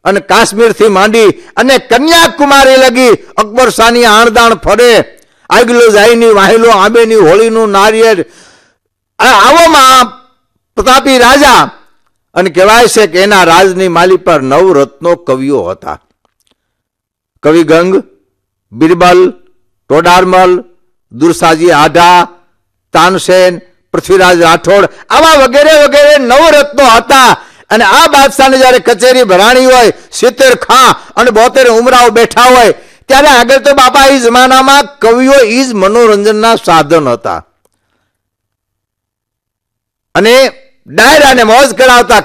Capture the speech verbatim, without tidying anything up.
અને કાશ્મીરથી માંડી અને કન્યાકુમારી લગી અકબર શાહની આણદાણ ફરે. આગલો જાયની વાહેલો આંબેની હોળીનું નારિયેળ. આવોમાં પ્રતાપી રાજા, અને કહેવાય છે કે એના રાજની માલી પર નવરત્નો કવિઓ હતા. કવિ ગંગ, બિરબલ, ટોડારમલ, દુરસાજી આઢા, તાનસેન, પૃથ્વીરાજ રાઠોડ, આવા વગેરે વગેરે નવરત્નો હતા. અને આ બાદશાહને જયારે કચેરી ભરાણી હોય, સિત્તેર ખાં અને બોતેર ઉમરાઓ બેઠા હોય, ત્યારે આગળ તો બાપા એ જમાનામાં કવિઓ એ જ મનોરંજનના સાધન હતા. અને ડાયરાને મોજ કરાવતા